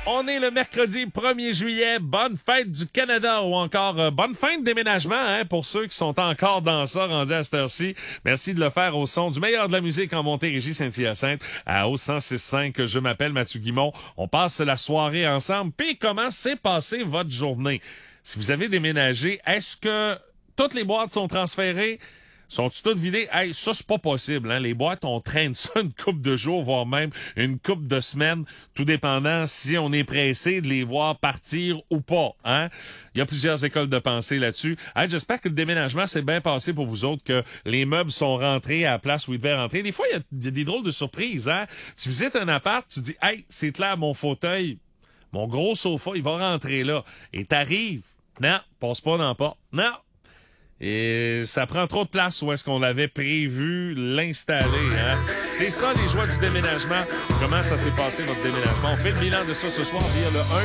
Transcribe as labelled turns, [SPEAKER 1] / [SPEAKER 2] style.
[SPEAKER 1] On est le mercredi 1er juillet. Bonne fête du Canada ou encore bonne fin de déménagement pour ceux qui sont encore dans ça, rendus à cette heure-ci. Merci de le faire au son du meilleur de la musique en Montérégie Saint-Hyacinthe à au 106.5. Je m'appelle Mathieu Guimont. On passe la soirée ensemble. Puis comment s'est passée votre journée? Si vous avez déménagé, est-ce que toutes les boîtes sont transférées? Sont-ils toutes vidées? Hey, ça, c'est pas possible, hein. Les boîtes, on traîne ça une couple de jours, voire même une couple de semaines, tout dépendant si on est pressé de les voir partir ou pas, hein. Il y a plusieurs écoles de pensée là-dessus. Hey, j'espère que le déménagement s'est bien passé pour vous autres, que les meubles sont rentrés à la place où ils devaient rentrer. Des fois, il y a des drôles de surprises, hein. Tu visites un appart, tu dis, hey, c'est clair, mon fauteuil, mon gros sofa, il va rentrer là. Et t'arrives, non, passe pas dans la porte. Non. Et ça prend trop de place où est-ce qu'on avait prévu l'installer, hein? C'est ça, les joies du déménagement. Comment ça s'est passé, votre déménagement? On fait le bilan de ça ce soir via le